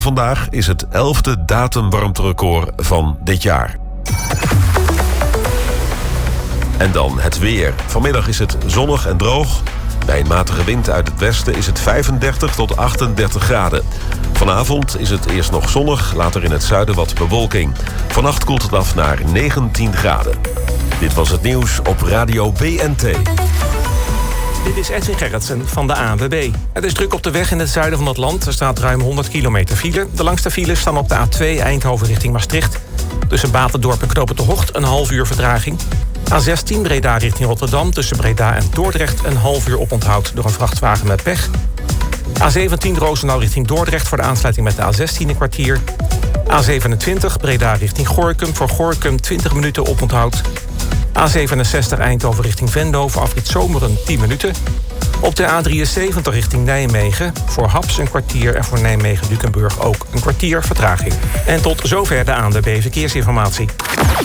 Vandaag is het 11e datumwarmterecord van dit jaar. En dan het weer. Vanmiddag is het zonnig en droog. Bij een matige wind uit het westen is het 35 tot 38 graden. Vanavond is het eerst nog zonnig, later in het zuiden wat bewolking. Vannacht koelt het af naar 19 graden. Dit was het nieuws op Radio BNT. Dit is Edwin Gerritsen van de ANWB. Het is druk op de weg in het zuiden van het land. Er staat ruim 100 kilometer file. De langste files staan op de A2 Eindhoven richting Maastricht. Tussen Batendorp en Knopen de Hocht een half uur vertraging. A16 Breda richting Rotterdam. Tussen Breda en Dordrecht een half uur oponthoud door een vrachtwagen met pech. A17 Roosendaal richting Dordrecht voor de aansluiting met de A16 een kwartier. A27 Breda richting Gorinchem voor Gorinchem 20 minuten oponthoud. A67 Eindhoven richting Venlo voor afrit Zomeren 10 minuten. Op de A73 richting Nijmegen voor Haps een kwartier en voor Nijmegen-Dukenburg ook een kwartier vertraging. En tot zover de ANWB Verkeersinformatie.